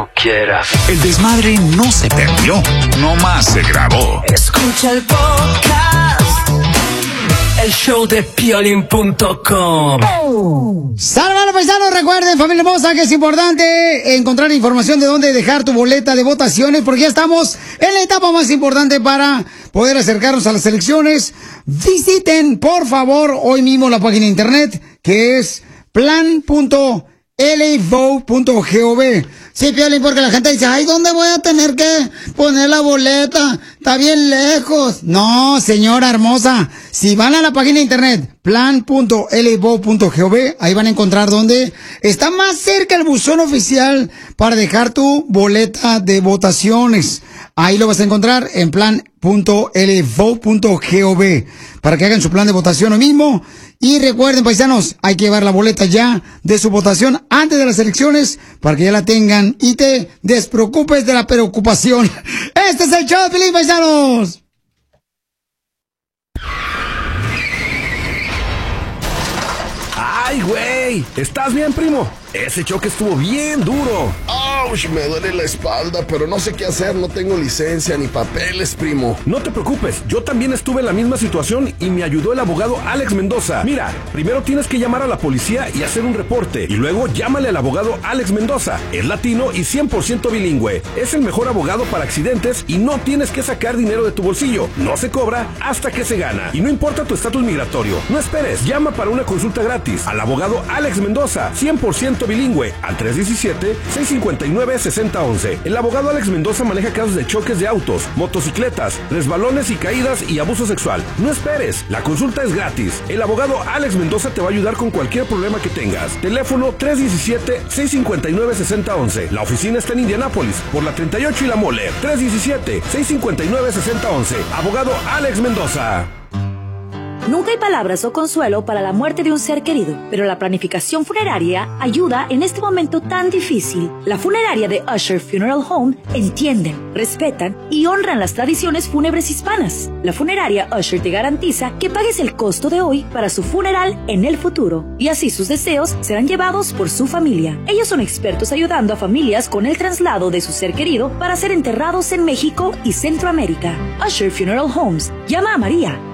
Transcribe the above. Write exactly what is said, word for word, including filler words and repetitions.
tú quieras. El desmadre no se perdió, nomás se grabó. Escucha el podcast, el show de Piolín punto com. Salve, paisanos, recuerden, familia hermosa, que es importante encontrar información de dónde dejar tu boleta de votaciones, porque ya estamos en la etapa más importante para poder acercarnos a las elecciones. Visiten, por favor, hoy mismo la página de internet, que es plan punto l vote punto gov. Sí, Piolín, porque la gente dice, ay, ¿dónde voy a tener que poner la boleta? Está bien lejos. No, señora hermosa, si van a la página de internet, plan punto l vote punto gov, ahí van a encontrar dónde está más cerca el buzón oficial para dejar tu boleta de votaciones. Ahí lo vas a encontrar en plan punto l vote punto gov para que hagan su plan de votación hoy mismo. Y recuerden, paisanos, hay que llevar la boleta ya de su votación antes de las elecciones para que ya la tengan y te despreocupes de la preocupación. Este es el show de Piolín, paisanos. ¡Ay, güey! ¿Estás bien, primo? Ese choque estuvo bien duro. ¡Auch! Me duele la espalda, pero no sé qué hacer. No tengo licencia ni papeles, primo. No te preocupes, yo también estuve en la misma situación y me ayudó el abogado Alex Mendoza. Mira, primero tienes que llamar a la policía y hacer un reporte. Y luego llámale al abogado Alex Mendoza. Es latino y cien por ciento bilingüe. Es el mejor abogado para accidentes y no tienes que sacar dinero de tu bolsillo. No se cobra hasta que se gana. Y no importa tu estatus migratorio. No esperes, llama para una consulta gratis al abogado Alex Mendoza, cien por ciento bilingüe, al tres uno siete, seis cinco nueve, seis cero uno uno. El abogado Alex Mendoza maneja casos de choques de autos, motocicletas, resbalones y caídas y abuso sexual. No esperes, la consulta es gratis. El abogado Alex Mendoza te va a ayudar con cualquier problema que tengas. Teléfono tres uno siete, seis cinco nueve, seis cero uno uno. La oficina está en Indianápolis, por la treinta y ocho y la Mole. tres uno siete, seis cinco nueve, seis cero uno uno. Abogado Alex Mendoza. Nunca hay palabras o consuelo para la muerte de un ser querido, pero la planificación funeraria ayuda en este momento tan difícil. La funeraria de Usher Funeral Home entienden, respetan y honran las tradiciones fúnebres hispanas. La funeraria Usher te garantiza que pagues el costo de hoy para su funeral en el futuro, y así sus deseos serán llevados por su familia. Ellos son expertos ayudando a familias con el traslado de su ser querido para ser enterrados en México y Centroamérica. Usher Funeral Homes. Llama a María